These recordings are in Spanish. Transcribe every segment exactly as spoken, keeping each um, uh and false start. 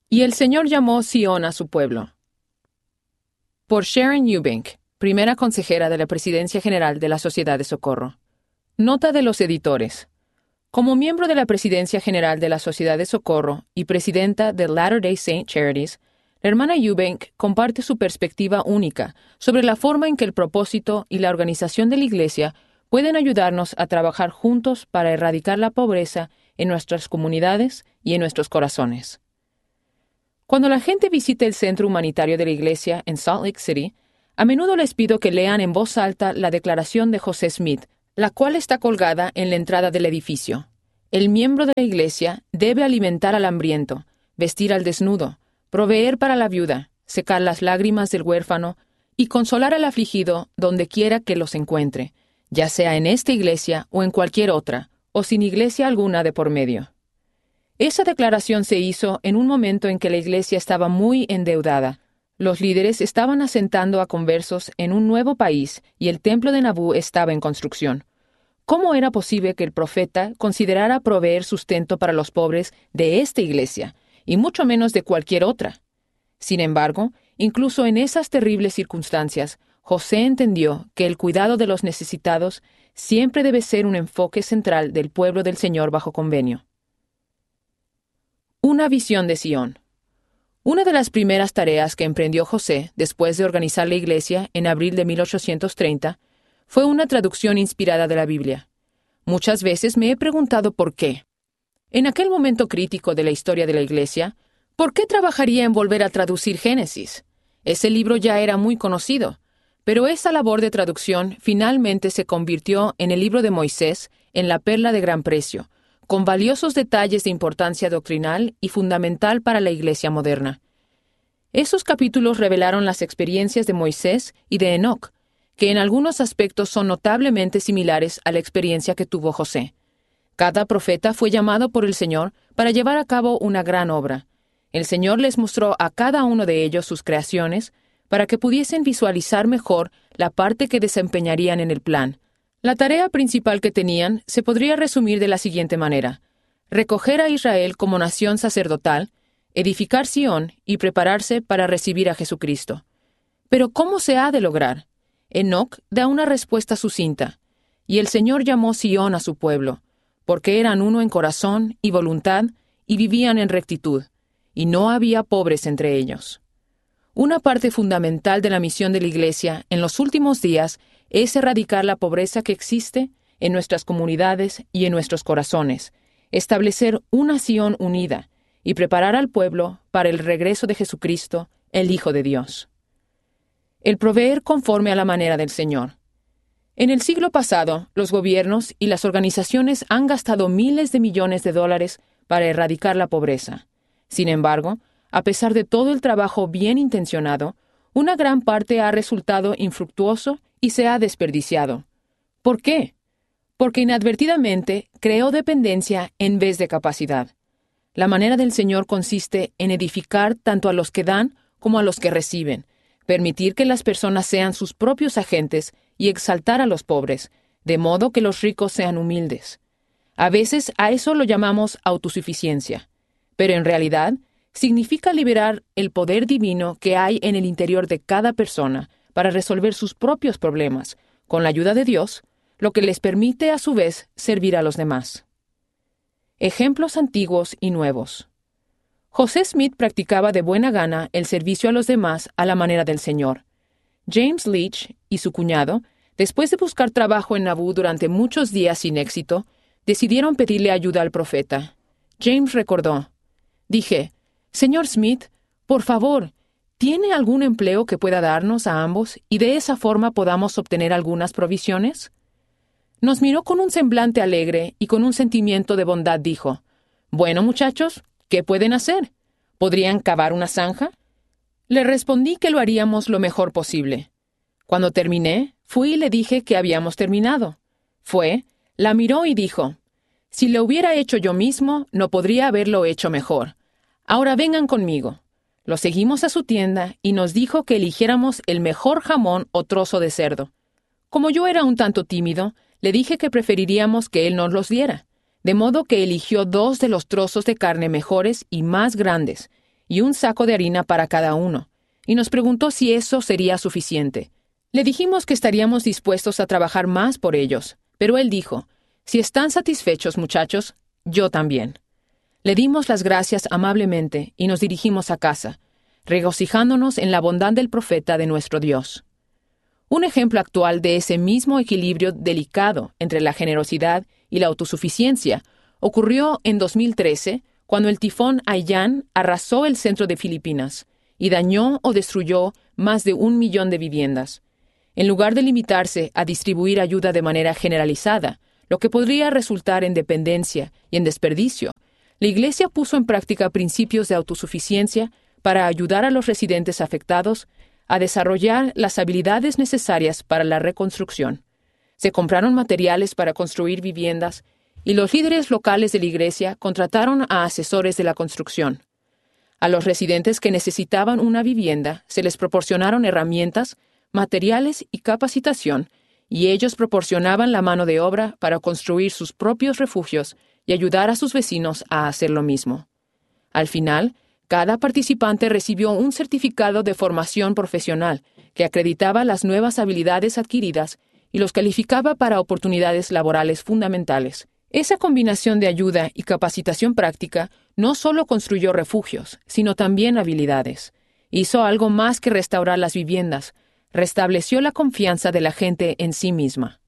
Y el Señor llamó Sión a su pueblo. Por Sharon Eubank, primera consejera de la Presidencia General de la Sociedad de Socorro. Nota de los editores. Como miembro de la Presidencia General de la Sociedad de Socorro y presidenta de Latter-day Saint Charities, la hermana Eubank comparte su perspectiva única sobre la forma en que el propósito y la organización de la Iglesia pueden ayudarnos a trabajar juntos para erradicar la pobreza en nuestras comunidades y en nuestros corazones. Cuando la gente visita el centro humanitario de la Iglesia en Salt Lake City, a menudo les pido que lean en voz alta la declaración de José Smith, la cual está colgada en la entrada del edificio. El miembro de la Iglesia debe alimentar al hambriento, vestir al desnudo, proveer para la viuda, secar las lágrimas del huérfano y consolar al afligido donde quiera que los encuentre, ya sea en esta iglesia o en cualquier otra, o sin iglesia alguna de por medio. Esa declaración se hizo en un momento en que la iglesia estaba muy endeudada. Los líderes estaban asentando a conversos en un nuevo país y el templo de Nabú estaba en construcción. ¿Cómo era posible que el profeta considerara proveer sustento para los pobres de esta iglesia, y mucho menos de cualquier otra? Sin embargo, incluso en esas terribles circunstancias, José entendió que el cuidado de los necesitados siempre debe ser un enfoque central del pueblo del Señor bajo convenio. Una visión de Sión. Una de las primeras tareas que emprendió José después de organizar la iglesia en abril de mil ochocientos treinta fue una traducción inspirada de la Biblia. Muchas veces me he preguntado por qué. En aquel momento crítico de la historia de la iglesia, ¿por qué trabajaría en volver a traducir Génesis? Ese libro ya era muy conocido, pero esa labor de traducción finalmente se convirtió en el libro de Moisés, en la perla de gran precio, con valiosos detalles de importancia doctrinal y fundamental para la iglesia moderna. Esos capítulos revelaron las experiencias de Moisés y de Enoc, que en algunos aspectos son notablemente similares a la experiencia que tuvo José. Cada profeta fue llamado por el Señor para llevar a cabo una gran obra. El Señor les mostró a cada uno de ellos sus creaciones para que pudiesen visualizar mejor la parte que desempeñarían en el plan. La tarea principal que tenían se podría resumir de la siguiente manera: recoger a Israel como nación sacerdotal, edificar Sión y prepararse para recibir a Jesucristo. Pero ¿cómo se ha de lograr? Enoc da una respuesta sucinta: y el Señor llamó Sión a su pueblo, porque eran uno en corazón y voluntad, y vivían en rectitud, y no había pobres entre ellos. Una parte fundamental de la misión de la Iglesia en los últimos días es erradicar la pobreza que existe en nuestras comunidades y en nuestros corazones, establecer una Sión unida y preparar al pueblo para el regreso de Jesucristo, el Hijo de Dios. El proveer conforme a la manera del Señor. En el siglo pasado, los gobiernos y las organizaciones han gastado miles de millones de dólares para erradicar la pobreza. Sin embargo, a pesar de todo el trabajo bien intencionado, una gran parte ha resultado infructuoso y se ha desperdiciado. ¿Por qué? Porque inadvertidamente creó dependencia en vez de capacidad. La manera del Señor consiste en edificar tanto a los que dan como a los que reciben, permitir que las personas sean sus propios agentes y exaltar a los pobres, de modo que los ricos sean humildes. A veces a eso lo llamamos autosuficiencia, pero en realidad significa liberar el poder divino que hay en el interior de cada persona para resolver sus propios problemas, con la ayuda de Dios, lo que les permite a su vez servir a los demás. Ejemplos antiguos y nuevos. José Smith practicaba de buena gana el servicio a los demás a la manera del Señor. James Leach y su cuñado, después de buscar trabajo en Nabú durante muchos días sin éxito, decidieron pedirle ayuda al profeta. James recordó: Dije, «Señor Smith, por favor, ¿tiene algún empleo que pueda darnos a ambos y de esa forma podamos obtener algunas provisiones?» Nos miró con un semblante alegre y con un sentimiento de bondad dijo: «Bueno, muchachos, ¿qué pueden hacer? ¿Podrían cavar una zanja?» Le respondí que lo haríamos lo mejor posible. Cuando terminé, fui y le dije que habíamos terminado. Fue, la miró y dijo: «Si lo hubiera hecho yo mismo, no podría haberlo hecho mejor. Ahora vengan conmigo». Lo seguimos a su tienda y nos dijo que eligiéramos el mejor jamón o trozo de cerdo. Como yo era un tanto tímido, le dije que preferiríamos que él nos los diera, de modo que eligió dos de los trozos de carne mejores y más grandes, y un saco de harina para cada uno, y nos preguntó si eso sería suficiente. Le dijimos que estaríamos dispuestos a trabajar más por ellos, pero él dijo, «Si están satisfechos, muchachos, yo también». Le dimos las gracias amablemente y nos dirigimos a casa, regocijándonos en la bondad del profeta de nuestro Dios. Un ejemplo actual de ese mismo equilibrio delicado entre la generosidad y la autosuficiencia ocurrió en dos mil trece, cuando el tifón Haiyan arrasó el centro de Filipinas y dañó o destruyó más de un millón de viviendas. En lugar de limitarse a distribuir ayuda de manera generalizada, lo que podría resultar en dependencia y en desperdicio, la Iglesia puso en práctica principios de autosuficiencia para ayudar a los residentes afectados a desarrollar las habilidades necesarias para la reconstrucción. Se compraron materiales para construir viviendas y los líderes locales de la Iglesia contrataron a asesores de la construcción. A los residentes que necesitaban una vivienda se les proporcionaron herramientas, materiales y capacitación, y ellos proporcionaban la mano de obra para construir sus propios refugios y ayudar a sus vecinos a hacer lo mismo. Al final, cada participante recibió un certificado de formación profesional que acreditaba las nuevas habilidades adquiridas y los calificaba para oportunidades laborales fundamentales. Esa combinación de ayuda y capacitación práctica no solo construyó refugios, sino también habilidades. Hizo algo más que restaurar las viviendas, restableció la confianza de la gente en sí misma.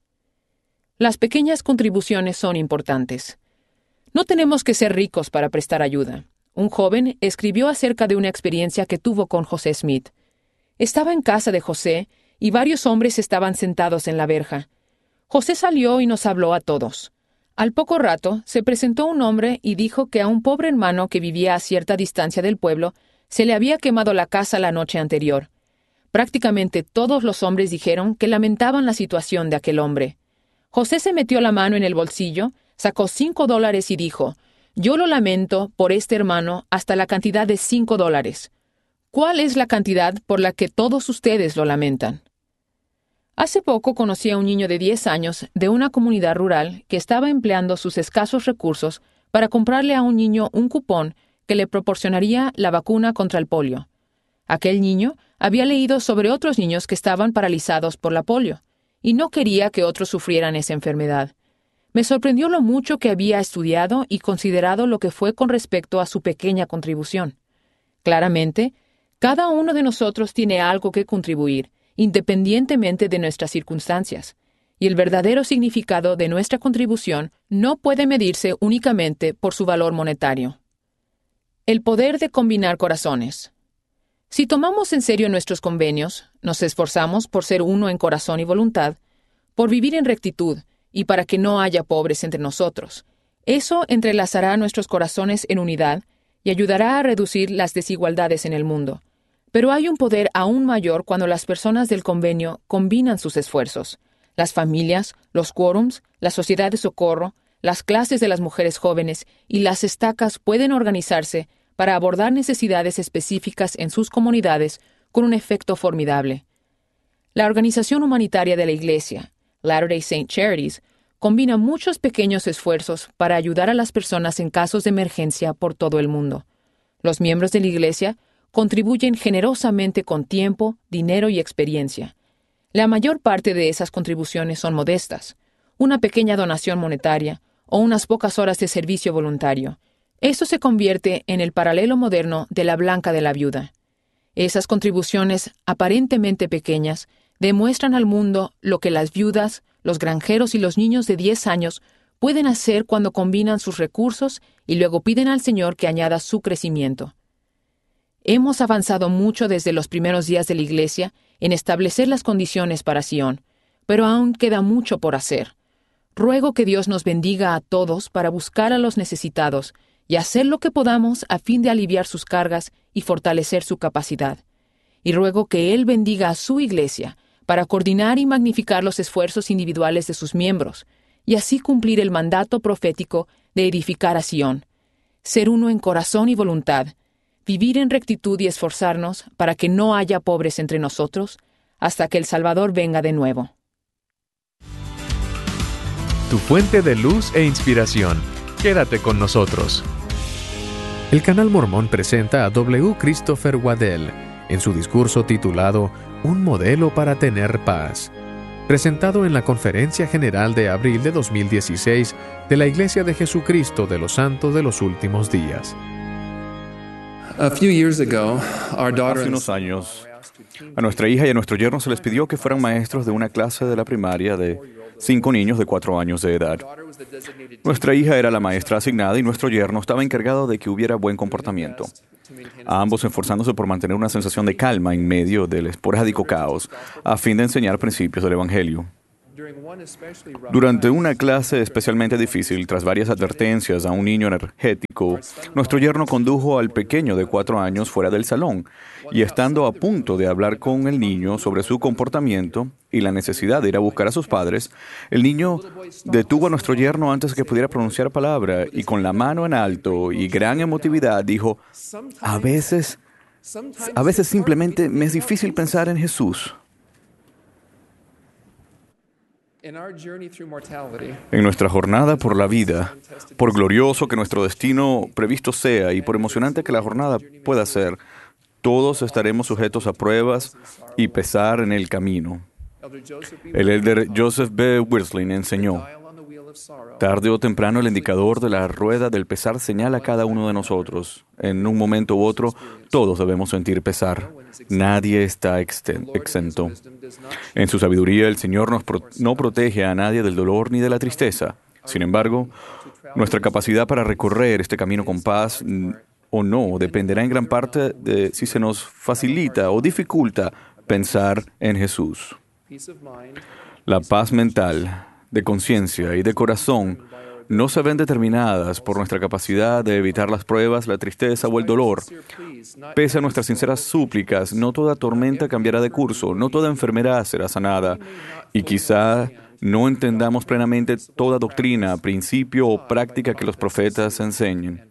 Las pequeñas contribuciones son importantes. No tenemos que ser ricos para prestar ayuda. Un joven escribió acerca de una experiencia que tuvo con José Smith. Estaba en casa de José y varios hombres estaban sentados en la verja. José salió y nos habló a todos. Al poco rato, se presentó un hombre y dijo que a un pobre hermano que vivía a cierta distancia del pueblo se le había quemado la casa la noche anterior. Prácticamente todos los hombres dijeron que lamentaban la situación de aquel hombre. José se metió la mano en el bolsillo, sacó cinco dólares y dijo, «Yo lo lamento por este hermano hasta la cantidad de cinco dólares. ¿Cuál es la cantidad por la que todos ustedes lo lamentan?» Hace poco conocí a un niño de diez años de una comunidad rural que estaba empleando sus escasos recursos para comprarle a un niño un cupón que le proporcionaría la vacuna contra el polio. Aquel niño había leído sobre otros niños que estaban paralizados por la polio, y no quería que otros sufrieran esa enfermedad. Me sorprendió lo mucho que había estudiado y considerado lo que fue con respecto a su pequeña contribución. Claramente, cada uno de nosotros tiene algo que contribuir, independientemente de nuestras circunstancias, y el verdadero significado de nuestra contribución no puede medirse únicamente por su valor monetario. El poder de combinar corazones. Si tomamos en serio nuestros convenios, nos esforzamos por ser uno en corazón y voluntad, por vivir en rectitud y para que no haya pobres entre nosotros, eso entrelazará nuestros corazones en unidad y ayudará a reducir las desigualdades en el mundo. Pero hay un poder aún mayor cuando las personas del convenio combinan sus esfuerzos. Las familias, los quórums, la sociedad de socorro, las clases de las mujeres jóvenes y las estacas pueden organizarse para abordar necesidades específicas en sus comunidades con un efecto formidable. La organización humanitaria de la Iglesia, Latter-day Saint Charities, combina muchos pequeños esfuerzos para ayudar a las personas en casos de emergencia por todo el mundo. Los miembros de la Iglesia contribuyen generosamente con tiempo, dinero y experiencia. La mayor parte de esas contribuciones son modestas, una pequeña donación monetaria o unas pocas horas de servicio voluntario. Eso se convierte en el paralelo moderno de la blanca de la viuda. Esas contribuciones, aparentemente pequeñas, demuestran al mundo lo que las viudas, los granjeros y los niños de diez años pueden hacer cuando combinan sus recursos y luego piden al Señor que añada su crecimiento. Hemos avanzado mucho desde los primeros días de la Iglesia en establecer las condiciones para Sion, pero aún queda mucho por hacer. Ruego que Dios nos bendiga a todos para buscar a los necesitados y hacer lo que podamos a fin de aliviar sus cargas y fortalecer su capacidad. Y ruego que Él bendiga a su Iglesia para coordinar y magnificar los esfuerzos individuales de sus miembros, y así cumplir el mandato profético de edificar a Sion, ser uno en corazón y voluntad, vivir en rectitud y esforzarnos para que no haya pobres entre nosotros, hasta que el Salvador venga de nuevo. Tu fuente de luz e inspiración. Quédate con nosotros. El Canal Mormón presenta a W. Christopher Waddell en su discurso titulado Un modelo para tener paz, presentado en la Conferencia General de abril de dos mil dieciséis de la Iglesia de Jesucristo de los Santos de los Últimos Días. Hace unos años, a nuestra hija y a nuestro yerno se les pidió que fueran maestros de una clase de la primaria de cinco niños de cuatro años de edad. Nuestra hija era la maestra asignada y nuestro yerno estaba encargado de que hubiera buen comportamiento, a ambos esforzándose por mantener una sensación de calma en medio del esporádico caos, a fin de enseñar principios del Evangelio. Durante una clase especialmente difícil, tras varias advertencias a un niño energético, nuestro yerno condujo al pequeño de cuatro años fuera del salón, y estando a punto de hablar con el niño sobre su comportamiento y la necesidad de ir a buscar a sus padres, el niño detuvo a nuestro yerno antes de que pudiera pronunciar palabra, y con la mano en alto y gran emotividad dijo: a veces, a veces simplemente me es difícil pensar en Jesús. En nuestra jornada por la vida, por glorioso que nuestro destino previsto sea y por emocionante que la jornada pueda ser, todos estaremos sujetos a pruebas y pesar en el camino. El elder Joseph B. Wirthlin enseñó: tarde o temprano el indicador de la rueda del pesar señala a cada uno de nosotros. En un momento u otro, todos debemos sentir pesar. Nadie está exento. En su sabiduría, el Señor nos pro- no protege a nadie del dolor ni de la tristeza. Sin embargo, nuestra capacidad para recorrer este camino con paz n- o no dependerá en gran parte de si se nos facilita o dificulta pensar en Jesús. La paz mental, de conciencia y de corazón no se ven determinadas por nuestra capacidad de evitar las pruebas, la tristeza o el dolor. Pese a nuestras sinceras súplicas, no toda tormenta cambiará de curso, no toda enfermedad será sanada, y quizá no entendamos plenamente toda doctrina, principio o práctica que los profetas enseñen.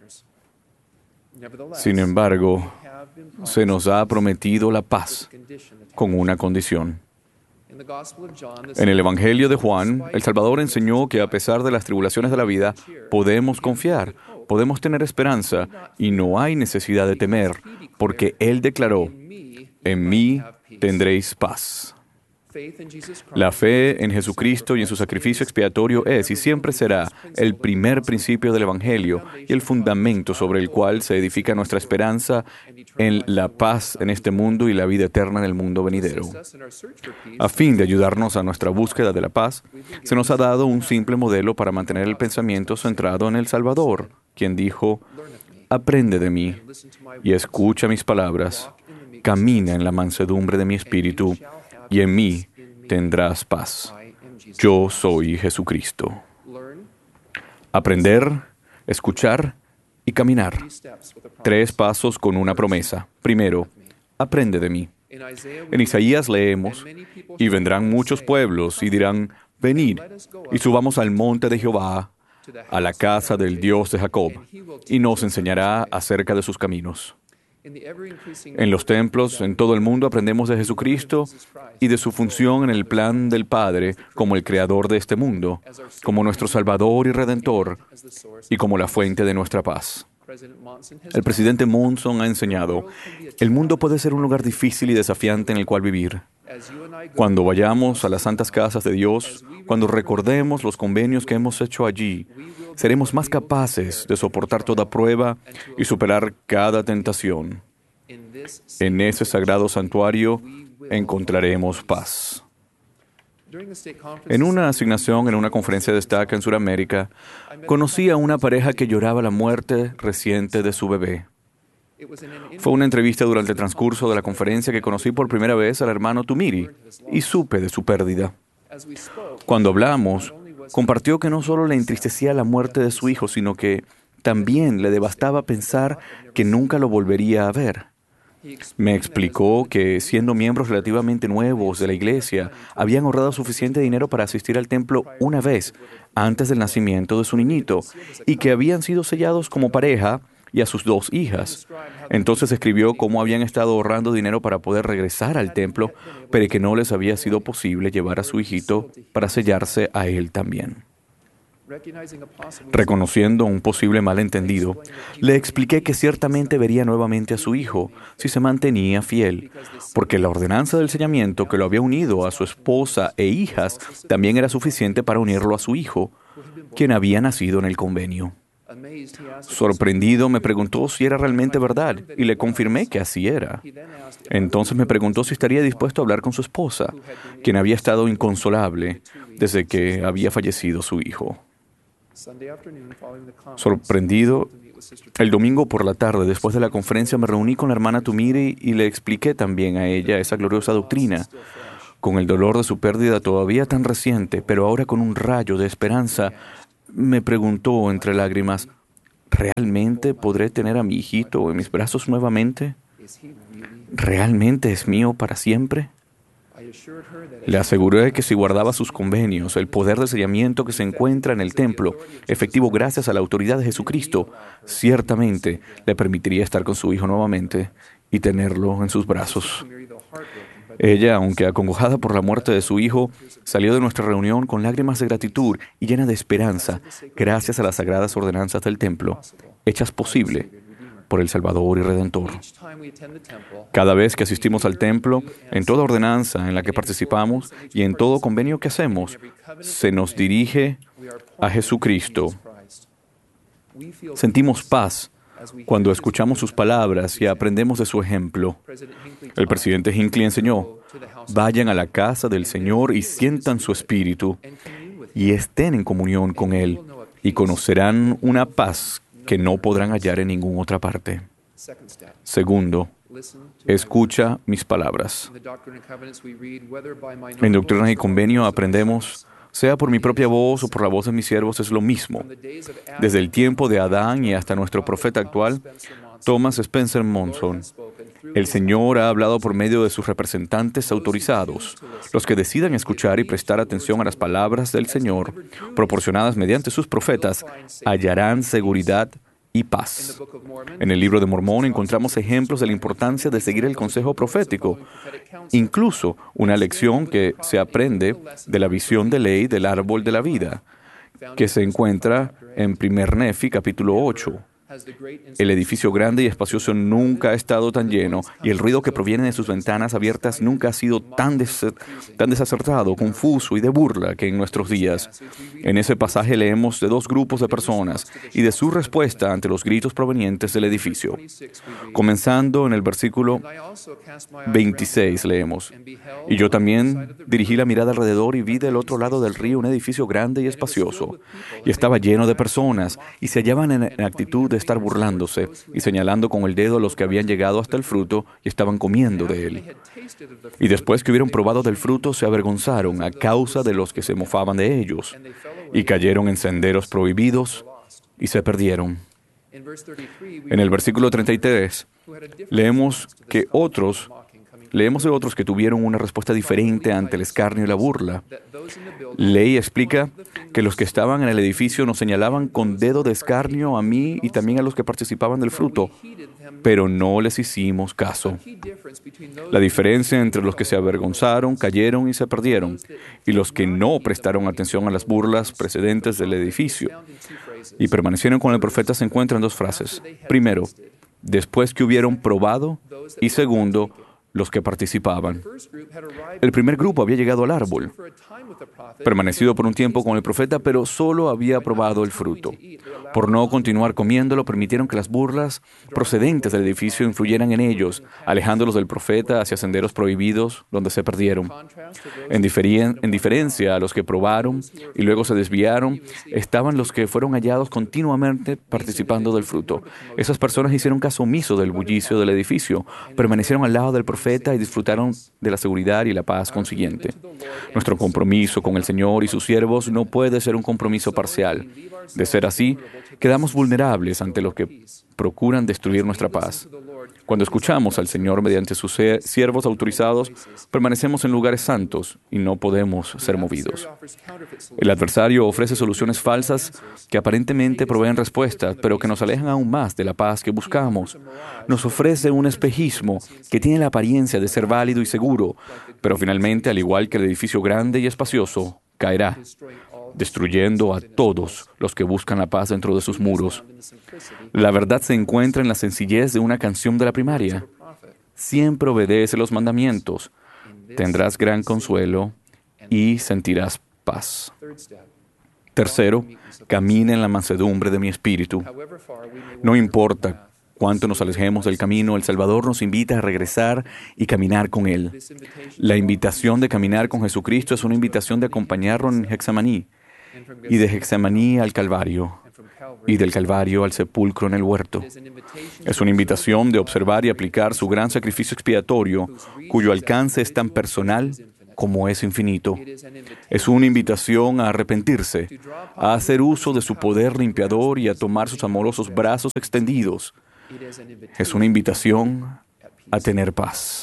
Sin embargo, se nos ha prometido la paz con una condición. En el Evangelio de Juan, el Salvador enseñó que a pesar de las tribulaciones de la vida, podemos confiar, podemos tener esperanza y no hay necesidad de temer, porque Él declaró: en mí tendréis paz. La fe en Jesucristo y en su sacrificio expiatorio es y siempre será el primer principio del Evangelio y el fundamento sobre el cual se edifica nuestra esperanza en la paz en este mundo y la vida eterna en el mundo venidero. A fin de ayudarnos a nuestra búsqueda de la paz, se nos ha dado un simple modelo para mantener el pensamiento centrado en el Salvador, quien dijo: aprende de mí y escucha mis palabras, camina en la mansedumbre de mi espíritu, y en mí tendrás paz. Yo soy Jesucristo. Aprender, escuchar y caminar. Tres pasos con una promesa. Primero, aprende de mí. En Isaías leemos: y vendrán muchos pueblos y dirán: venid y subamos al monte de Jehová, a la casa del Dios de Jacob, y nos enseñará acerca de sus caminos. En los templos, en todo el mundo, aprendemos de Jesucristo y de su función en el plan del Padre como el Creador de este mundo, como nuestro Salvador y Redentor, y como la fuente de nuestra paz. El presidente Monson ha enseñado: el mundo puede ser un lugar difícil y desafiante en el cual vivir. Cuando vayamos a las santas casas de Dios, cuando recordemos los convenios que hemos hecho allí, seremos más capaces de soportar toda prueba y superar cada tentación. En ese sagrado santuario encontraremos paz. En una asignación en una conferencia de destaca en Sudamérica, conocí a una pareja que lloraba la muerte reciente de su bebé. Fue una entrevista durante el transcurso de la conferencia que conocí por primera vez al hermano Tumiri y supe de su pérdida. Cuando hablamos, compartió que no solo le entristecía la muerte de su hijo, sino que también le devastaba pensar que nunca lo volvería a ver. Me explicó que, siendo miembros relativamente nuevos de la iglesia, habían ahorrado suficiente dinero para asistir al templo una vez antes del nacimiento de su niñito y que habían sido sellados como pareja y a sus dos hijas. Entonces escribió cómo habían estado ahorrando dinero para poder regresar al templo, pero que no les había sido posible llevar a su hijito para sellarse a él también. Reconociendo un posible malentendido, le expliqué que ciertamente vería nuevamente a su hijo si se mantenía fiel, porque la ordenanza del sellamiento que lo había unido a su esposa e hijas también era suficiente para unirlo a su hijo, quien había nacido en el convenio. Sorprendido, me preguntó si era realmente verdad y le confirmé que así era. Entonces me preguntó si estaría dispuesto a hablar con su esposa, quien había estado inconsolable desde que había fallecido su hijo. Sorprendido, el domingo por la tarde, después de la conferencia, me reuní con la hermana Tumiri y le expliqué también a ella esa gloriosa doctrina. Con el dolor de su pérdida todavía tan reciente, pero ahora con un rayo de esperanza, me preguntó entre lágrimas, ¿realmente podré tener a mi hijito en mis brazos nuevamente? ¿Realmente es mío para siempre? Le aseguré que si guardaba sus convenios, el poder de sellamiento que se encuentra en el templo, efectivo gracias a la autoridad de Jesucristo, ciertamente le permitiría estar con su hijo nuevamente y tenerlo en sus brazos. Ella, aunque acongojada por la muerte de su hijo, salió de nuestra reunión con lágrimas de gratitud y llena de esperanza, gracias a las sagradas ordenanzas del templo, hechas posible por el Salvador y Redentor. Cada vez que asistimos al templo, en toda ordenanza en la que participamos y en todo convenio que hacemos, se nos dirige a Jesucristo. Sentimos paz cuando escuchamos sus palabras y aprendemos de su ejemplo. El presidente Hinckley enseñó, vayan a la casa del Señor y sientan su espíritu y estén en comunión con Él y conocerán una paz que no podrán hallar en ninguna otra parte. Segundo, escucha mis palabras. En Doctrina y Convenio aprendemos, sea por mi propia voz o por la voz de mis siervos, es lo mismo. Desde el tiempo de Adán y hasta nuestro profeta actual, Thomas Spencer Monson, el Señor ha hablado por medio de sus representantes autorizados. Los que decidan escuchar y prestar atención a las palabras del Señor, proporcionadas mediante sus profetas, hallarán seguridad y paz. En el libro de Mormón encontramos ejemplos de la importancia de seguir el consejo profético, incluso una lección que se aprende de la visión de ley del árbol de la vida, que se encuentra en Primer Nefi, capítulo ocho. El edificio grande y espacioso nunca ha estado tan lleno, y el ruido que proviene de sus ventanas abiertas nunca ha sido tan, des tan desacertado, confuso y de burla que en nuestros días. En ese pasaje leemos de dos grupos de personas y de su respuesta ante los gritos provenientes del edificio. Comenzando en el versículo veintiséis leemos, y yo también dirigí la mirada alrededor y vi del otro lado del río un edificio grande y espacioso, y estaba lleno de personas, y se hallaban en actitud de estar burlándose y señalando con el dedo a los que habían llegado hasta el fruto y estaban comiendo de él. Y después que hubieron probado del fruto, se avergonzaron a causa de los que se mofaban de ellos, y cayeron en senderos prohibidos y se perdieron. En el versículo treinta y tres, leemos que otros Leemos de otros que tuvieron una respuesta diferente ante el escarnio y la burla. Ley explica que los que estaban en el edificio nos señalaban con dedo de escarnio a mí y también a los que participaban del fruto, pero no les hicimos caso. La diferencia entre los que se avergonzaron, cayeron y se perdieron, y los que no prestaron atención a las burlas precedentes del edificio y permanecieron con el profeta se encuentra en dos frases. Primero, después que hubieron probado, y segundo, los que participaban. El primer grupo había llegado al árbol, permanecido por un tiempo con el profeta, pero solo había probado el fruto. Por no continuar comiéndolo, permitieron que las burlas procedentes del edificio influyeran en ellos, alejándolos del profeta hacia senderos prohibidos, donde se perdieron. En, diferien, en diferencia a los que probaron y luego se desviaron, estaban los que fueron hallados continuamente participando del fruto. Esas personas hicieron caso omiso del bullicio del edificio, permanecieron al lado del profeta y disfrutaron de la seguridad y la paz consiguiente. Nuestro compromiso con el Señor y sus siervos no puede ser un compromiso parcial. De ser así, quedamos vulnerables ante los que procuran destruir nuestra paz. Cuando escuchamos al Señor mediante sus siervos autorizados, permanecemos en lugares santos y no podemos ser movidos. El adversario ofrece soluciones falsas que aparentemente proveen respuestas, pero que nos alejan aún más de la paz que buscamos. Nos ofrece un espejismo que tiene la apariencia de ser válido y seguro, pero finalmente, al igual que el edificio grande y espacioso, caerá. destruyendo a todos los que buscan la paz dentro de sus muros. La verdad se encuentra en la sencillez de una canción de la primaria. Siempre obedece los mandamientos, tendrás gran consuelo y sentirás paz. Tercero, camina en la mansedumbre de mi espíritu. No importa cuánto nos alejemos del camino, el Salvador nos invita a regresar y caminar con Él. La invitación de caminar con Jesucristo es una invitación de acompañarlo en Getsemaní, y de Getsemaní al Calvario, y del Calvario al sepulcro en el huerto. Es una invitación de observar y aplicar su gran sacrificio expiatorio, cuyo alcance es tan personal como es infinito. Es una invitación a arrepentirse, a hacer uso de su poder limpiador y a tomar sus amorosos brazos extendidos. Es una invitación a tener paz.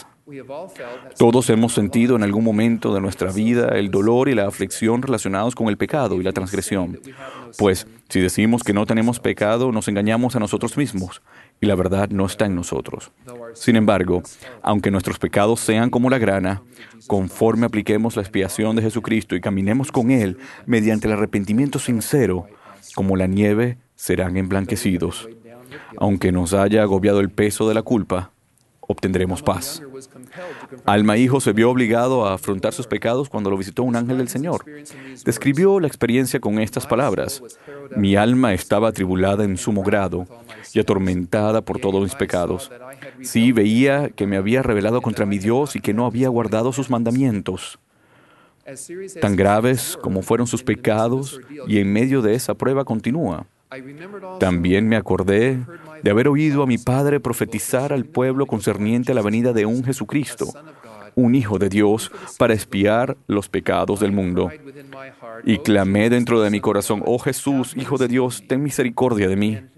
Todos hemos sentido en algún momento de nuestra vida el dolor y la aflicción relacionados con el pecado y la transgresión. Pues, si decimos que no tenemos pecado, nos engañamos a nosotros mismos, y la verdad no está en nosotros. Sin embargo, aunque nuestros pecados sean como la grana, conforme apliquemos la expiación de Jesucristo y caminemos con Él mediante el arrepentimiento sincero, como la nieve, serán emblanquecidos. Aunque nos haya agobiado el peso de la culpa, obtendremos paz. Alma hijo se vio obligado a afrontar sus pecados cuando lo visitó un ángel del Señor. Describió la experiencia con estas palabras: mi alma estaba atribulada en sumo grado y atormentada por todos mis pecados. Sí, veía que me había rebelado contra mi Dios y que no había guardado sus mandamientos. Tan graves como fueron sus pecados, y en medio de esa prueba continúa. También me acordé de haber oído a mi padre profetizar al pueblo concerniente a la venida de un Jesucristo, un Hijo de Dios, para expiar los pecados del mundo. Y clamé dentro de mi corazón: oh Jesús, Hijo de Dios, ten misericordia de mí.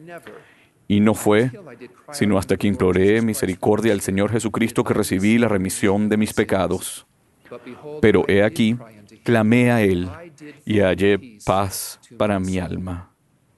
Y no fue sino hasta que imploré misericordia al Señor Jesucristo que recibí la remisión de mis pecados. Pero he aquí, clamé a Él y hallé paz para mi alma.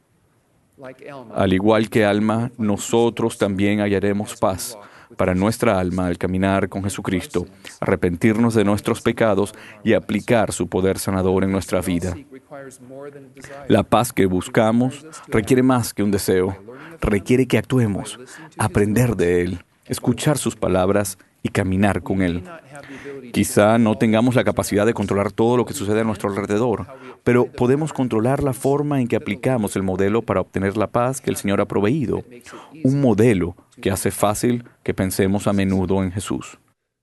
Al igual que Alma, nosotros también hallaremos paz para nuestra alma al caminar con Jesucristo, arrepentirnos de nuestros pecados y aplicar su poder sanador en nuestra vida. La paz que buscamos requiere más que un deseo, requiere que actuemos, aprender de Él, escuchar sus palabras y caminar con Él. Quizá no tengamos la capacidad de controlar todo lo que sucede a nuestro alrededor, pero podemos controlar la forma en que aplicamos el modelo para obtener la paz que el Señor ha proveído, un modelo que hace fácil que pensemos a menudo en Jesús.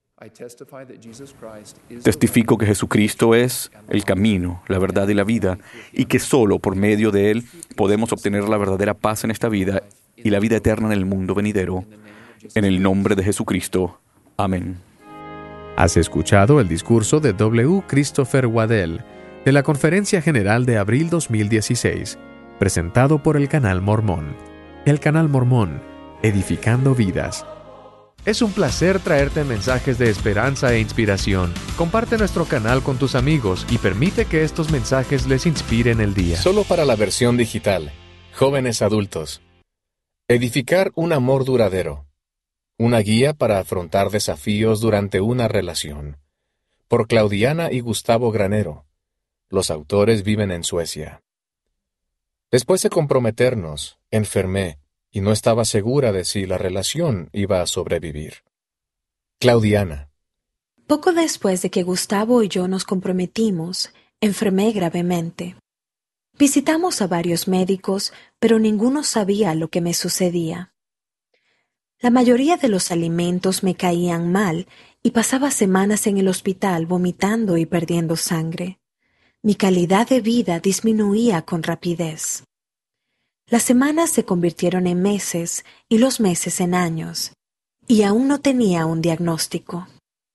Testifico que Jesucristo es el camino, la verdad y la vida, y que solo por medio de Él podemos obtener la verdadera paz en esta vida y la vida eterna en el mundo venidero. En el nombre de Jesucristo. Amén. Has escuchado el discurso de W. Christopher Waddell de la Conferencia General de abril dos mil dieciséis, presentado por el Canal Mormón. El Canal Mormón, edificando vidas. Es un placer traerte mensajes de esperanza e inspiración. Comparte nuestro canal con tus amigos y permite que estos mensajes les inspiren el día. Solo para la versión digital. Jóvenes adultos. Edificar un amor duradero. Una guía para afrontar desafíos durante una relación. Por Claudiana y Gustavo Granero. Los autores viven en Suecia. Después de comprometernos, enfermé y no estaba segura de si la relación iba a sobrevivir. Claudiana. Poco después de que Gustavo y yo nos comprometimos, enfermé gravemente. Visitamos a varios médicos, pero ninguno sabía lo que me sucedía. La mayoría de los alimentos me caían mal y pasaba semanas en el hospital vomitando y perdiendo sangre. Mi calidad de vida disminuía con rapidez. Las semanas se convirtieron en meses y los meses en años, y aún no tenía un diagnóstico.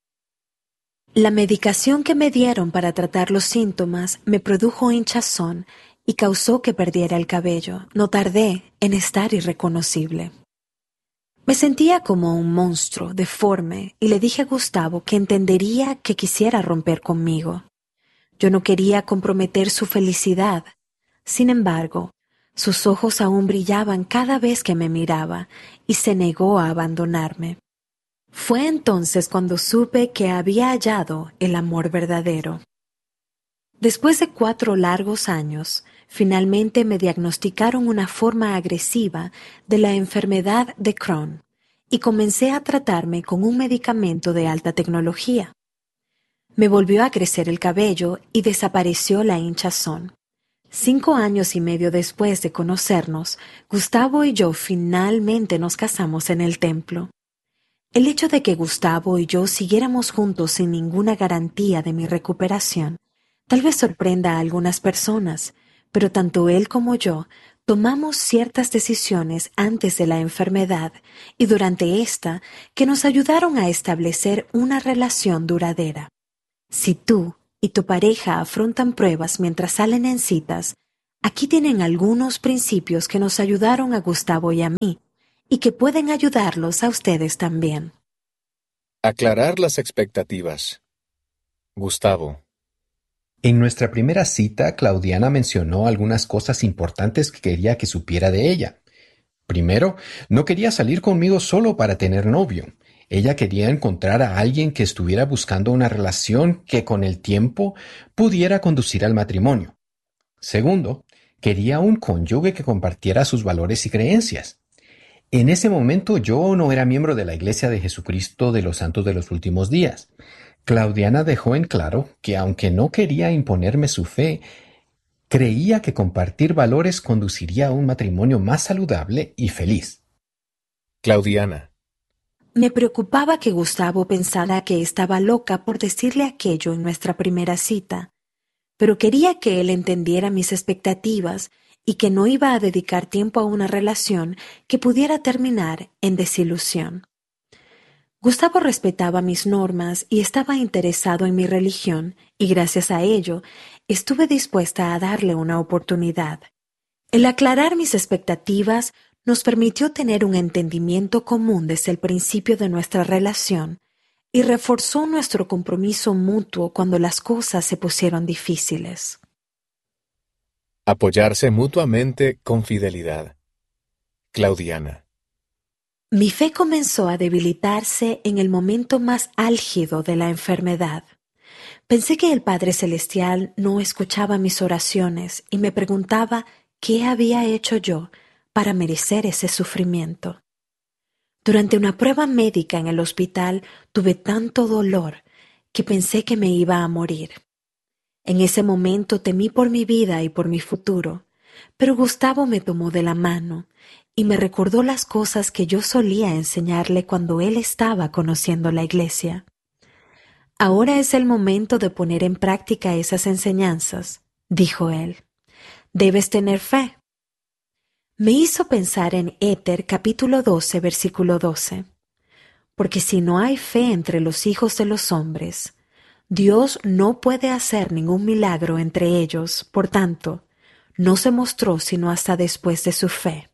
La medicación que me dieron para tratar los síntomas me produjo hinchazón y causó que perdiera el cabello. No tardé en estar irreconocible. Me sentía como un monstruo deforme y le dije a Gustavo que entendería que quisiera romper conmigo. Yo no quería comprometer su felicidad. Sin embargo, sus ojos aún brillaban cada vez que me miraba y se negó a abandonarme. Fue entonces cuando supe que había hallado el amor verdadero. Después de cuatro largos años, finalmente me diagnosticaron una forma agresiva de la enfermedad de Crohn y comencé a tratarme con un medicamento de alta tecnología. Me volvió a crecer el cabello y desapareció la hinchazón. Cinco años y medio después de conocernos, Gustavo y yo finalmente nos casamos en el templo. El hecho de que Gustavo y yo siguiéramos juntos sin ninguna garantía de mi recuperación tal vez sorprenda a algunas personas, pero tanto él como yo tomamos ciertas decisiones antes de la enfermedad y durante esta que nos ayudaron a establecer una relación duradera. Si tú y tu pareja afrontan pruebas mientras salen en citas, aquí tienen algunos principios que nos ayudaron a Gustavo y a mí, y que pueden ayudarlos a ustedes también. Aclarar las expectativas. Gustavo. En nuestra primera cita, Claudiana mencionó algunas cosas importantes que quería que supiera de ella. Primero, no quería salir conmigo solo para tener novio. Ella quería encontrar a alguien que estuviera buscando una relación que con el tiempo pudiera conducir al matrimonio. Segundo, quería un cónyuge que compartiera sus valores y creencias. En ese momento yo no era miembro de la Iglesia de Jesucristo de los Santos de los Últimos Días. Claudiana dejó en claro que aunque no quería imponerme su fe, creía que compartir valores conduciría a un matrimonio más saludable y feliz. Claudiana. Me preocupaba que Gustavo pensara que estaba loca por decirle aquello en nuestra primera cita, pero quería que él entendiera mis expectativas y que no iba a dedicar tiempo a una relación que pudiera terminar en desilusión. Gustavo respetaba mis normas y estaba interesado en mi religión, y gracias a ello estuve dispuesta a darle una oportunidad. El aclarar mis expectativas nos permitió tener un entendimiento común desde el principio de nuestra relación y reforzó nuestro compromiso mutuo cuando las cosas se pusieron difíciles. Apoyarse mutuamente con fidelidad. Claudiana. Mi fe comenzó a debilitarse en el momento más álgido de la enfermedad. Pensé que el Padre Celestial no escuchaba mis oraciones y me preguntaba qué había hecho yo para merecer ese sufrimiento. Durante una prueba médica en el hospital tuve tanto dolor que pensé que me iba a morir. En ese momento temí por mi vida y por mi futuro, pero Gustavo me tomó de la mano y me recordó las cosas que yo solía enseñarle cuando él estaba conociendo la iglesia. Ahora es el momento de poner en práctica esas enseñanzas, dijo él. Debes tener fe. Me hizo pensar en Éter capítulo doce, versículo doce. Porque si no hay fe entre los hijos de los hombres, Dios no puede hacer ningún milagro entre ellos, por tanto, no se mostró sino hasta después de su fe.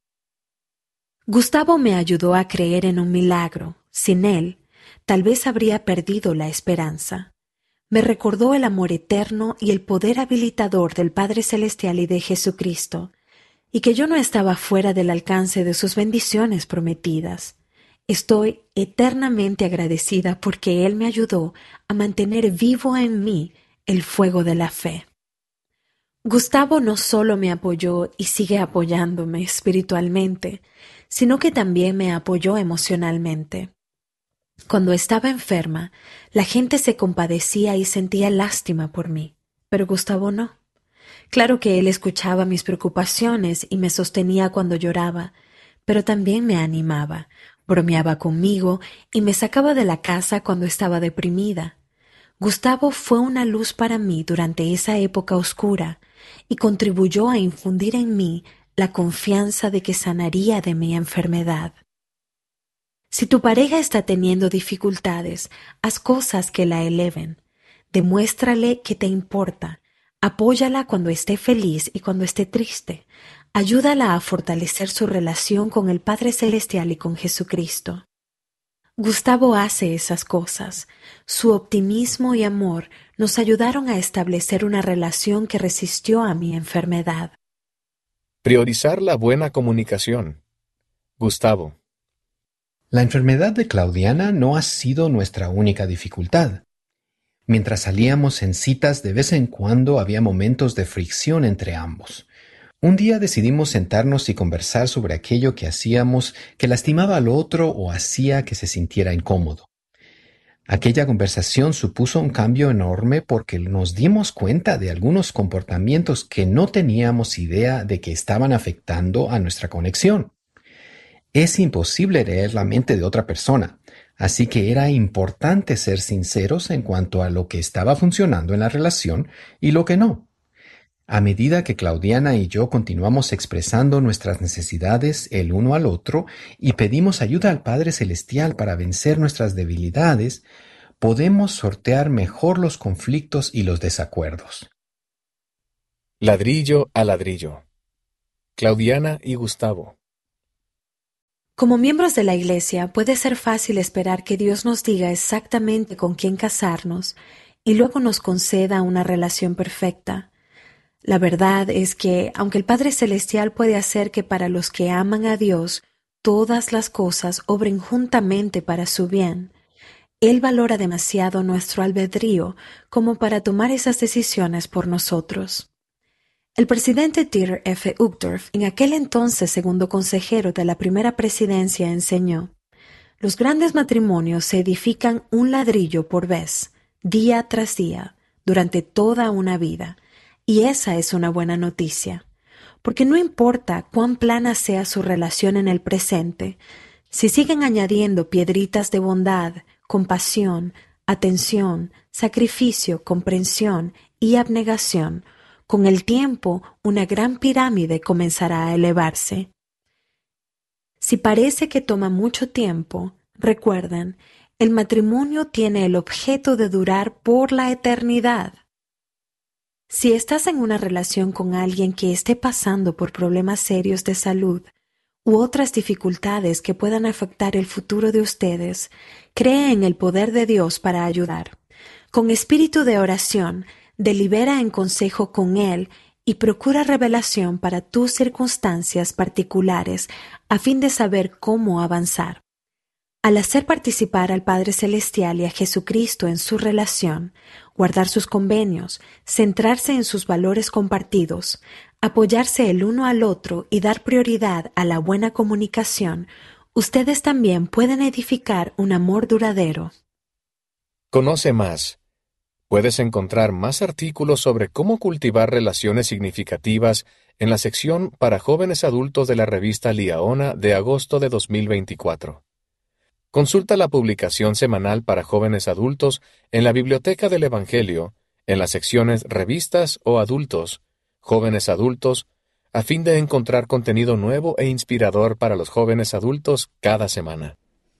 Gustavo me ayudó a creer en un milagro. Sin él, tal vez habría perdido la esperanza. Me recordó el amor eterno y el poder habilitador del Padre Celestial y de Jesucristo, y que yo no estaba fuera del alcance de sus bendiciones prometidas. Estoy eternamente agradecida porque Él me ayudó a mantener vivo en mí el fuego de la fe. Gustavo no solo me apoyó y sigue apoyándome espiritualmente, sino que también me apoyó emocionalmente. Cuando estaba enferma, la gente se compadecía y sentía lástima por mí, pero Gustavo no. Claro que él escuchaba mis preocupaciones y me sostenía cuando lloraba, pero también me animaba, bromeaba conmigo y me sacaba de la casa cuando estaba deprimida. Gustavo fue una luz para mí durante esa época oscura y contribuyó a infundir en mí la confianza de que sanaría de mi enfermedad. Si tu pareja está teniendo dificultades, haz cosas que la eleven. Demuéstrale que te importa. Apóyala cuando esté feliz y cuando esté triste. Ayúdala a fortalecer su relación con el Padre Celestial y con Jesucristo. Gustavo hace esas cosas. Su optimismo y amor nos ayudaron a establecer una relación que resistió a mi enfermedad. Priorizar la buena comunicación. Gustavo. La enfermedad de Claudiana no ha sido nuestra única dificultad. Mientras salíamos en citas, de vez en cuando había momentos de fricción entre ambos. Un día decidimos sentarnos y conversar sobre aquello que hacíamos que lastimaba al otro o hacía que se sintiera incómodo. Aquella conversación supuso un cambio enorme porque nos dimos cuenta de algunos comportamientos que no teníamos idea de que estaban afectando a nuestra conexión. Es imposible leer la mente de otra persona, así que era importante ser sinceros en cuanto a lo que estaba funcionando en la relación y lo que no. A medida que Claudiana y yo continuamos expresando nuestras necesidades el uno al otro y pedimos ayuda al Padre Celestial para vencer nuestras debilidades, podemos sortear mejor los conflictos y los desacuerdos. Ladrillo a ladrillo. Claudiana y Gustavo. Como miembros de la Iglesia, puede ser fácil esperar que Dios nos diga exactamente con quién casarnos y luego nos conceda una relación perfecta. La verdad es que, aunque el Padre Celestial puede hacer que para los que aman a Dios todas las cosas obren juntamente para su bien, Él valora demasiado nuestro albedrío como para tomar esas decisiones por nosotros. El presidente Dieter F. Uchtdorf, en aquel entonces segundo consejero de la primera presidencia, enseñó: los grandes matrimonios se edifican un ladrillo por vez, día tras día, durante toda una vida. Y esa es una buena noticia, porque no importa cuán plana sea su relación en el presente, si siguen añadiendo piedritas de bondad, compasión, atención, sacrificio, comprensión y abnegación, con el tiempo una gran pirámide comenzará a elevarse. Si parece que toma mucho tiempo, recuerden, el matrimonio tiene el objeto de durar por la eternidad. Si estás en una relación con alguien que esté pasando por problemas serios de salud u otras dificultades que puedan afectar el futuro de ustedes, cree en el poder de Dios para ayudar. Con espíritu de oración, delibera en consejo con Él y procura revelación para tus circunstancias particulares a fin de saber cómo avanzar. Al hacer participar al Padre Celestial y a Jesucristo en su relación, guardar sus convenios, centrarse en sus valores compartidos, apoyarse el uno al otro y dar prioridad a la buena comunicación, ustedes también pueden edificar un amor duradero. Conoce más. Puedes encontrar más artículos sobre cómo cultivar relaciones significativas en la sección para jóvenes adultos de la revista Liaona de agosto de dos mil veinticuatro. Consulta la publicación semanal para jóvenes adultos en la Biblioteca del Evangelio, en las secciones Revistas o Adultos, Jóvenes Adultos, a fin de encontrar contenido nuevo e inspirador para los jóvenes adultos cada semana.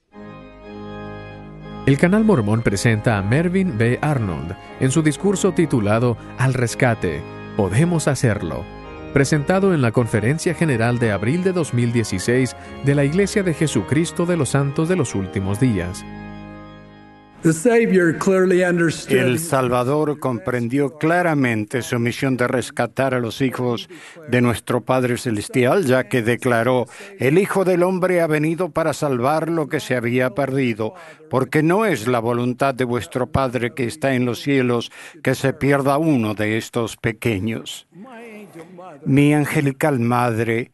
El Canal Mormón presenta a Mervyn B. Arnold en su discurso titulado Al Rescate, Podemos Hacerlo, presentado en la Conferencia General de abril de dos mil dieciséis de la Iglesia de Jesucristo de los Santos de los Últimos Días. El Salvador comprendió claramente su misión de rescatar a los hijos de nuestro Padre Celestial, ya que declaró: el Hijo del Hombre ha venido para salvar lo que se había perdido, porque no es la voluntad de vuestro Padre que está en los cielos que se pierda uno de estos pequeños. Mi angelical madre,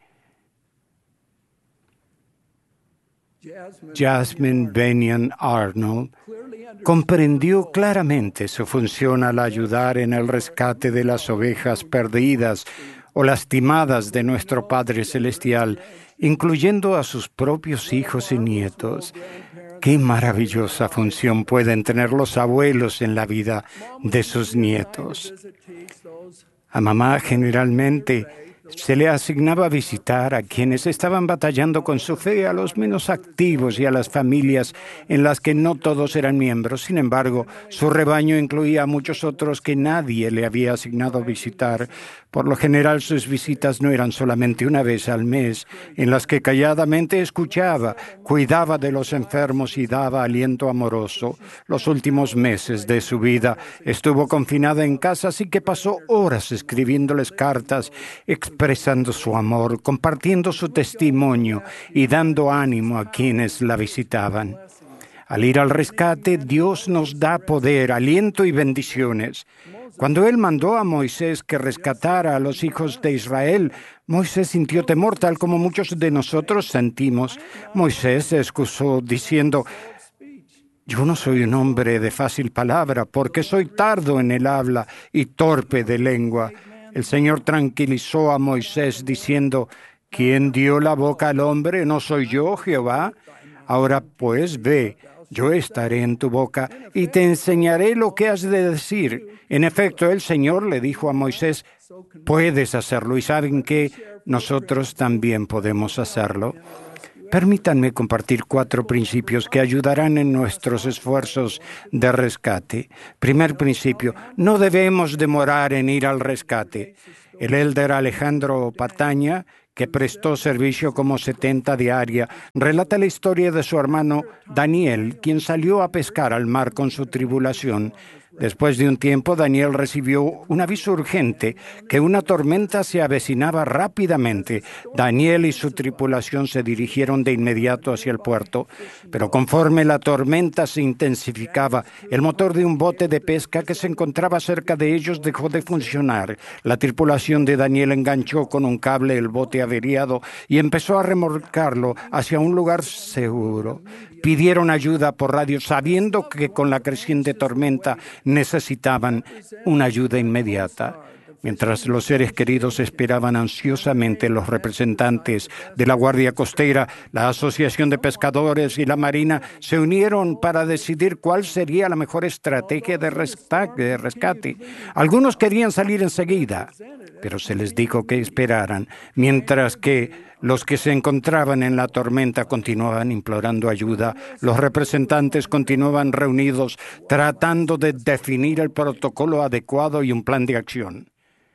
Jasmine Bennion Arnold, comprendió claramente su función al ayudar en el rescate de las ovejas perdidas o lastimadas de nuestro Padre Celestial, incluyendo a sus propios hijos y nietos. Qué maravillosa función pueden tener los abuelos en la vida de sus nietos. A mamá generalmente se le asignaba visitar a quienes estaban batallando con su fe, a los menos activos y a las familias en las que no todos eran miembros. Sin embargo, su rebaño incluía a muchos otros que nadie le había asignado visitar. Por lo general, sus visitas no eran solamente una vez al mes, en las que calladamente escuchaba, cuidaba de los enfermos y daba aliento amoroso. Los últimos meses de su vida estuvo confinada en casa, así que pasó horas escribiéndoles cartas, expresando su amor, compartiendo su testimonio y dando ánimo a quienes la visitaban. Al ir al rescate, Dios nos da poder, aliento y bendiciones. Cuando Él mandó a Moisés que rescatara a los hijos de Israel, Moisés sintió temor, tal como muchos de nosotros sentimos. Moisés se excusó diciendo: yo no soy un hombre de fácil palabra, porque soy tardo en el habla y torpe de lengua. El Señor tranquilizó a Moisés diciendo: ¿quién dio la boca al hombre? ¿No soy yo, Jehová? Ahora pues ve, yo estaré en tu boca y te enseñaré lo que has de decir. En efecto, el Señor le dijo a Moisés: puedes hacerlo, y saben que nosotros también podemos hacerlo. Permítanme compartir cuatro principios que ayudarán en nuestros esfuerzos de rescate. Primer principio: no debemos demorar en ir al rescate. El elder Alejandro Pataña, que prestó servicio como setenta diaria, relata la historia de su hermano Daniel, quien salió a pescar al mar con su tribulación. Después de un tiempo, Daniel recibió un aviso urgente que una tormenta se avecinaba rápidamente. Daniel y su tripulación se dirigieron de inmediato hacia el puerto, pero conforme la tormenta se intensificaba, el motor de un bote de pesca que se encontraba cerca de ellos dejó de funcionar. La tripulación de Daniel enganchó con un cable el bote averiado y empezó a remolcarlo hacia un lugar seguro. Pidieron ayuda por radio, sabiendo que con la creciente tormenta necesitaban una ayuda inmediata. Mientras los seres queridos esperaban ansiosamente, los representantes de la Guardia Costera, la Asociación de Pescadores y la Marina se unieron para decidir cuál sería la mejor estrategia de rescate. Algunos querían salir enseguida, pero se les dijo que esperaran, mientras que los que se encontraban en la tormenta continuaban implorando ayuda. Los representantes continuaban reunidos tratando de definir el protocolo adecuado y un plan de acción.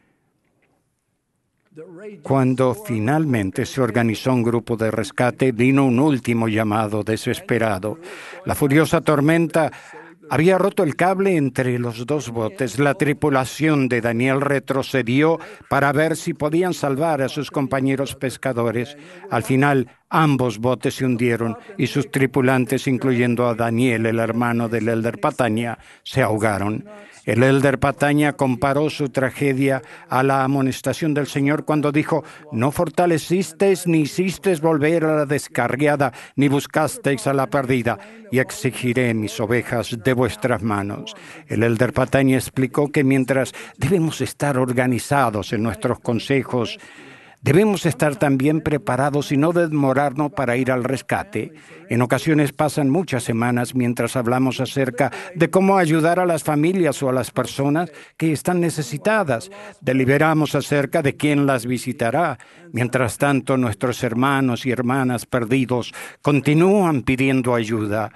Cuando finalmente se organizó un grupo de rescate, vino un último llamado desesperado. La furiosa tormenta había roto el cable entre los dos botes. La tripulación de Daniel retrocedió para ver si podían salvar a sus compañeros pescadores. Al final, ambos botes se hundieron y sus tripulantes, incluyendo a Daniel, el hermano del elder Pataña, se ahogaron. El elder Pataña comparó su tragedia a la amonestación del Señor cuando dijo: no fortalecisteis ni hicisteis volver a la descarriada, ni buscasteis a la perdida, y exigiré mis ovejas de vuestras manos. El elder Pataña explicó que mientras debemos estar organizados en nuestros consejos, debemos estar también preparados y no demorarnos para ir al rescate. En ocasiones pasan muchas semanas mientras hablamos acerca de cómo ayudar a las familias o a las personas que están necesitadas. Deliberamos acerca de quién las visitará. Mientras tanto, nuestros hermanos y hermanas perdidos continúan pidiendo ayuda.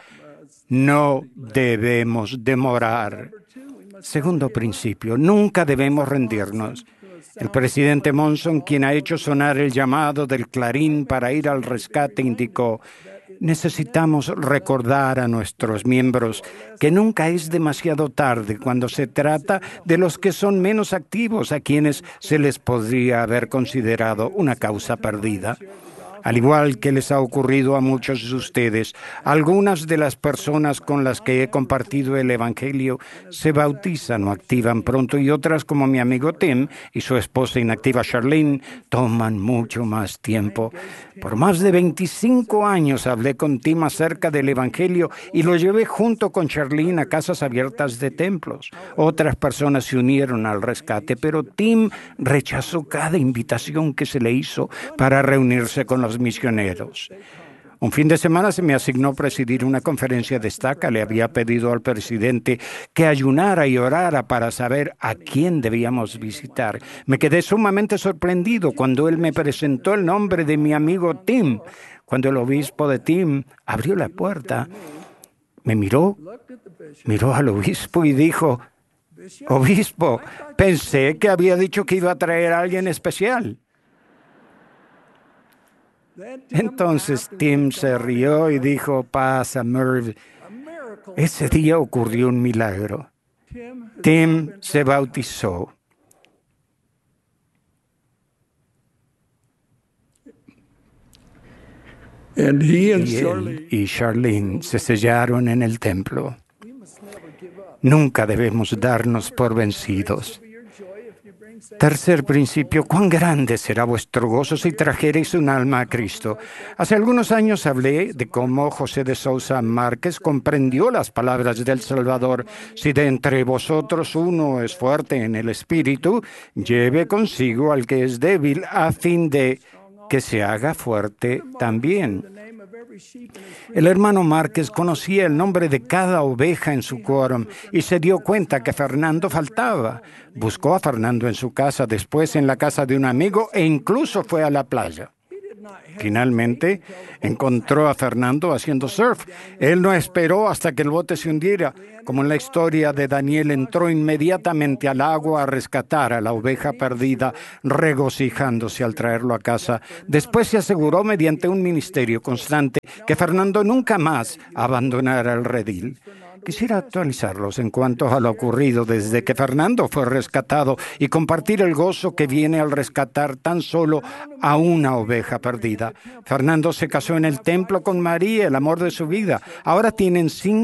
No debemos demorar. Segundo principio: nunca debemos rendirnos. El presidente Monson, quien ha hecho sonar el llamado del clarín para ir al rescate, indicó: necesitamos recordar a nuestros miembros que nunca es demasiado tarde cuando se trata de los que son menos activos, a quienes se les podría haber considerado una causa perdida. Al igual que les ha ocurrido a muchos de ustedes, algunas de las personas con las que he compartido el Evangelio se bautizan o activan pronto, y otras, como mi amigo Tim y su esposa inactiva Charlene, toman mucho más tiempo. Por más de veinticinco años hablé con Tim acerca del Evangelio y lo llevé junto con Charlene a casas abiertas de templos. Otras personas se unieron al rescate, pero Tim rechazó cada invitación que se le hizo para reunirse con los misioneros. Un fin de semana se me asignó presidir una conferencia de estaca. Le había pedido al presidente que ayunara y orara para saber a quién debíamos visitar. Me quedé sumamente sorprendido cuando él me presentó el nombre de mi amigo Tim. Cuando el obispo de Tim abrió la puerta, me miró, miró al obispo y dijo: obispo, pensé que había dicho que iba a traer a alguien especial. Entonces Tim se rió y dijo: pasa, Merv. Ese día ocurrió un milagro. Tim se bautizó. And he and Y Charlene él y Charlene se sellaron en el templo. Nunca debemos darnos por vencidos. Tercer principio, cuán grande será vuestro gozo si trajereis un alma a Cristo. Hace algunos años hablé de cómo José de Sousa Márquez comprendió las palabras del Salvador. Si de entre vosotros uno es fuerte en el espíritu, lleve consigo al que es débil, a fin de que se haga fuerte también. El hermano Márquez conocía el nombre de cada oveja en su quórum y se dio cuenta que Fernando faltaba. Buscó a Fernando en su casa, después en la casa de un amigo e incluso fue a la playa. Finalmente, encontró a Fernando haciendo surf. Él no esperó hasta que el bote se hundiera. Como en la historia de Daniel, entró inmediatamente al agua a rescatar a la oveja perdida, regocijándose al traerlo a casa. Después se aseguró, mediante un ministerio constante, que Fernando nunca más abandonara el redil. Quisiera actualizarlos en cuanto a lo ocurrido desde que Fernando fue rescatado y compartir el gozo que viene al rescatar tan solo a una oveja perdida. Fernando se casó en el templo con María, el amor de su vida. Ahora tienen cinco